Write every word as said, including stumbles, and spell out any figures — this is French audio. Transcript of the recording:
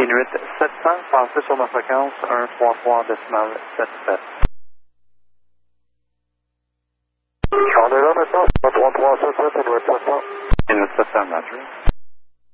Inuit sept cents, passez sur ma fréquence un trois trois décimal sept sept. On est là maintenant, trois trois sept sept.